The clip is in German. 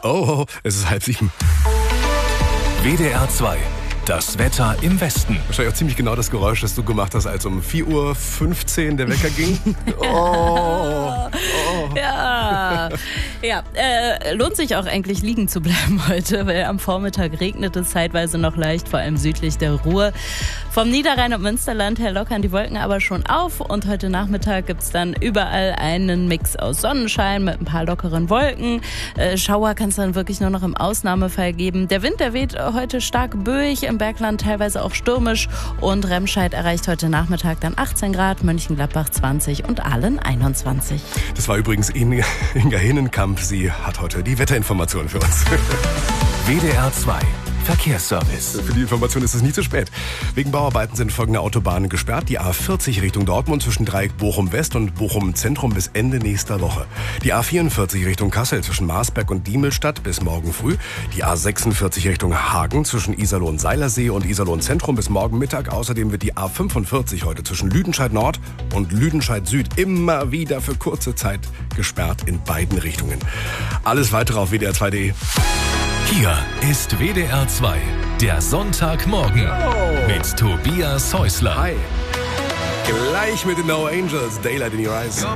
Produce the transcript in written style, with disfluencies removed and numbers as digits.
Oh, es ist 6:30. WDR 2. Das Wetter im Westen. Wahrscheinlich auch ziemlich genau das Geräusch, das du gemacht hast, als um 4:15 Uhr der Wecker ging. Oh. Ja, lohnt sich auch eigentlich liegen zu bleiben heute, weil am Vormittag regnet es zeitweise noch leicht, vor allem südlich der Ruhr. Vom Niederrhein und Münsterland her lockern die Wolken aber schon auf und heute Nachmittag gibt's dann überall einen Mix aus Sonnenschein mit ein paar lockeren Wolken. Schauer kann es dann wirklich nur noch im Ausnahmefall geben. Der Wind, der weht heute stark böig, im Bergland teilweise auch stürmisch und Remscheid erreicht heute Nachmittag dann 18 Grad, Mönchengladbach 20 und Aalen 21. Das war übrigens Inga Hinnenkamp. Sie hat heute die Wetterinformation für uns. WDR 2. Verkehrsservice. Für die Information ist es nie zu spät. Wegen Bauarbeiten sind folgende Autobahnen gesperrt. Die A40 Richtung Dortmund zwischen Dreieck Bochum West und Bochum Zentrum bis Ende nächster Woche. Die A44 Richtung Kassel zwischen Marsberg und Diemelstadt bis morgen früh. Die A46 Richtung Hagen zwischen Iserlohn-Seilersee und Iserlohn Zentrum bis morgen Mittag. Außerdem wird die A45 heute zwischen Lüdenscheid Nord und Lüdenscheid Süd immer wieder für kurze Zeit gesperrt in beiden Richtungen. Alles weitere auf wdr2.de. Hier ist WDR 2, der Sonntagmorgen mit Tobias Häusler. Hi. Gleich mit den No Angels, Daylight in Your Eyes.